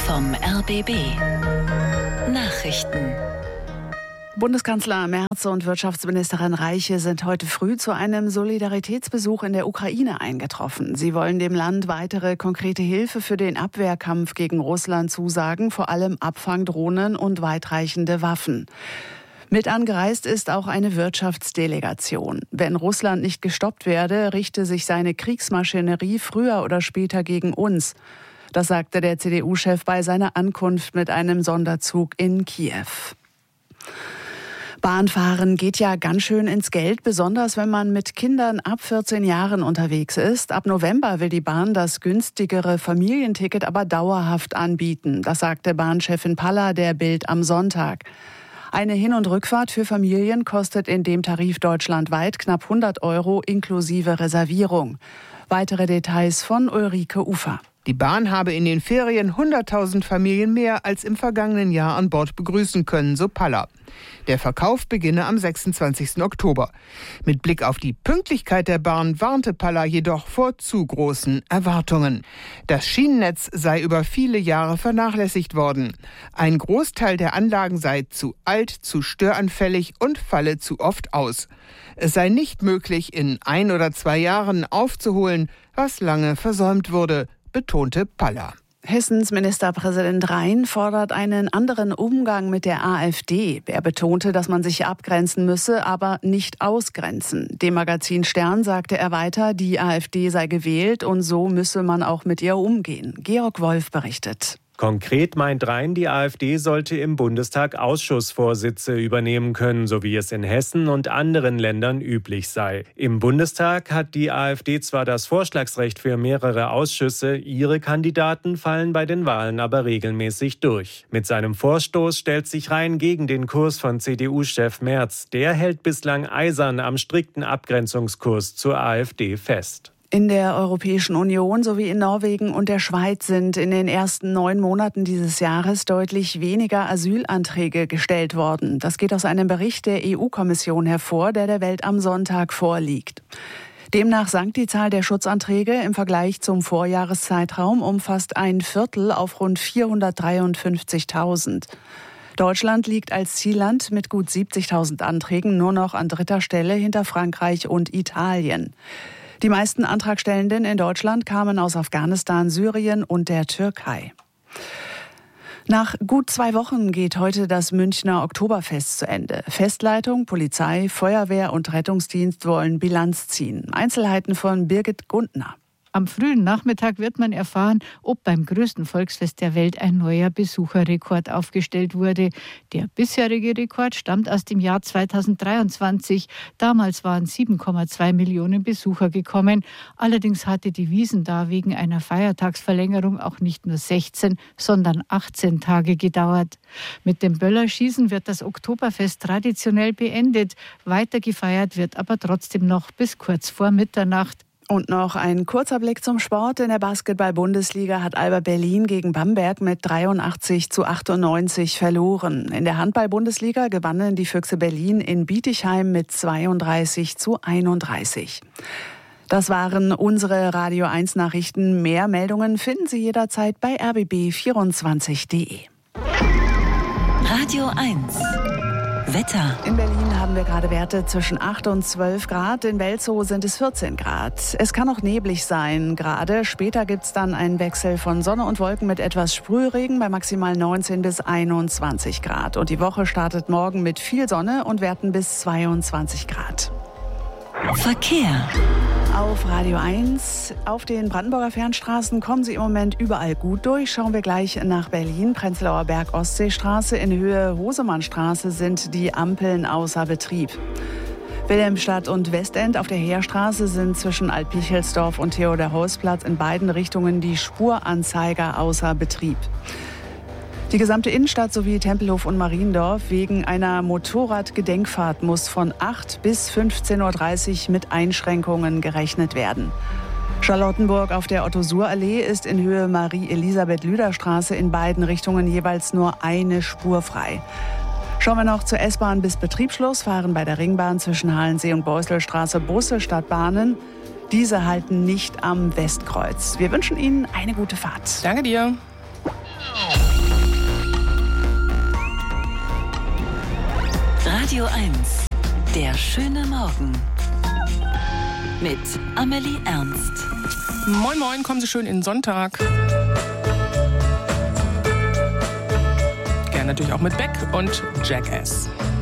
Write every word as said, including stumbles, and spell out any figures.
vom R B B. Nachrichten. Bundeskanzler Merz und Wirtschaftsministerin Reiche sind heute früh zu einem Solidaritätsbesuch in der Ukraine eingetroffen. Sie wollen dem Land weitere konkrete Hilfe für den Abwehrkampf gegen Russland zusagen, vor allem Abfangdrohnen und weitreichende Waffen. Mit angereist ist auch eine Wirtschaftsdelegation. Wenn Russland nicht gestoppt werde, richte sich seine Kriegsmaschinerie früher oder später gegen uns. Das sagte der C D U-Chef bei seiner Ankunft mit einem Sonderzug in Kiew. Bahnfahren geht ja ganz schön ins Geld, besonders wenn man mit Kindern ab vierzehn Jahren unterwegs ist. Ab November will die Bahn das günstigere Familienticket aber dauerhaft anbieten. Das sagte Bahnchefin Palla der Bild am Sonntag. Eine Hin- und Rückfahrt für Familien kostet in dem Tarif deutschlandweit knapp hundert Euro inklusive Reservierung. Weitere Details von Ulrike Ufer. Die Bahn habe in den Ferien hunderttausend Familien mehr als im vergangenen Jahr an Bord begrüßen können, so Palla. Der Verkauf beginne am sechsundzwanzigsten Oktober. Mit Blick auf die Pünktlichkeit der Bahn warnte Palla jedoch vor zu großen Erwartungen. Das Schienennetz sei über viele Jahre vernachlässigt worden. Ein Großteil der Anlagen sei zu alt, zu störanfällig und falle zu oft aus. Es sei nicht möglich, in ein oder zwei Jahren aufzuholen, was lange versäumt wurde, betonte Palla. Hessens Ministerpräsident Rhein fordert einen anderen Umgang mit der AfD. Er betonte, dass man sich abgrenzen müsse, aber nicht ausgrenzen. Dem Magazin Stern sagte er weiter, die AfD sei gewählt und so müsse man auch mit ihr umgehen. Georg Wolf berichtet. Konkret meint Rhein, die AfD sollte im Bundestag Ausschussvorsitze übernehmen können, so wie es in Hessen und anderen Ländern üblich sei. Im Bundestag hat die AfD zwar das Vorschlagsrecht für mehrere Ausschüsse, ihre Kandidaten fallen bei den Wahlen aber regelmäßig durch. Mit seinem Vorstoß stellt sich Rhein gegen den Kurs von C D U-Chef Merz. Der hält bislang eisern am strikten Abgrenzungskurs zur AfD fest. In der Europäischen Union sowie in Norwegen und der Schweiz sind in den ersten neun Monaten dieses Jahres deutlich weniger Asylanträge gestellt worden. Das geht aus einem Bericht der E U-Kommission hervor, der der Welt am Sonntag vorliegt. Demnach sank die Zahl der Schutzanträge im Vergleich zum Vorjahreszeitraum um fast ein Viertel auf rund vierhundertdreiundfünfzigtausend. Deutschland liegt als Zielland mit gut siebzigtausend Anträgen nur noch an dritter Stelle hinter Frankreich und Italien. Die meisten Antragstellenden in Deutschland kamen aus Afghanistan, Syrien und der Türkei. Nach gut zwei Wochen geht heute das Münchner Oktoberfest zu Ende. Festleitung, Polizei, Feuerwehr und Rettungsdienst wollen Bilanz ziehen. Einzelheiten von Birgit Gundner. Am frühen Nachmittag wird man erfahren, ob beim größten Volksfest der Welt ein neuer Besucherrekord aufgestellt wurde. Der bisherige Rekord stammt aus dem Jahr zweitausenddreiundzwanzig. Damals waren sieben Komma zwei Millionen Besucher gekommen. Allerdings hatte die Wiesn da wegen einer Feiertagsverlängerung auch nicht nur sechzehn, sondern achtzehn Tage gedauert. Mit dem Böllerschießen wird das Oktoberfest traditionell beendet. Weiter gefeiert wird aber trotzdem noch bis kurz vor Mitternacht. Und noch ein kurzer Blick zum Sport. In der Basketball-Bundesliga hat Alba Berlin gegen Bamberg mit dreiundachtzig zu achtundneunzig verloren. In der Handball-Bundesliga gewannen die Füchse Berlin in Bietigheim mit zweiunddreißig zu einunddreißig. Das waren unsere Radio eins Nachrichten. Mehr Meldungen finden Sie jederzeit bei r b b vierundzwanzig punkt de. Radio eins. Wetter. In Berlin haben wir gerade Werte zwischen acht und zwölf Grad. In Welzow sind es vierzehn Grad. Es kann auch neblig sein gerade. Später gibt es dann einen Wechsel von Sonne und Wolken mit etwas Sprühregen bei maximal neunzehn bis einundzwanzig Grad. Und die Woche startet morgen mit viel Sonne und Werten bis zweiundzwanzig Grad. Verkehr. Auf Radio eins, auf den Brandenburger Fernstraßen kommen Sie im Moment überall gut durch. Schauen wir gleich nach Berlin. Prenzlauer Berg Ostseestraße in Höhe Hosemannstraße sind die Ampeln außer Betrieb. Wilhelmstadt und Westend auf der Heerstraße sind zwischen Altpichelsdorf und Theodor-Heuss-Platz in beiden Richtungen die Spuranzeiger außer Betrieb. Die gesamte Innenstadt sowie Tempelhof und Mariendorf wegen einer Motorradgedenkfahrt muss von acht bis fünfzehn Uhr dreißig mit Einschränkungen gerechnet werden. Charlottenburg auf der Otto-Suhr-Allee ist in Höhe Marie-Elisabeth-Lüder-Straße in beiden Richtungen jeweils nur eine Spur frei. Schauen wir noch zur S-Bahn bis Betriebsschluss, fahren bei der Ringbahn zwischen Halensee und Beuselstraße Busse statt Bahnen. Diese halten nicht am Westkreuz. Wir wünschen Ihnen eine gute Fahrt. Danke dir. Radio eins. Der schöne Morgen. Mit Amelie Ernst. Moin, moin, kommen Sie schön in den Sonntag. Gerne natürlich auch mit Beck und Jackass.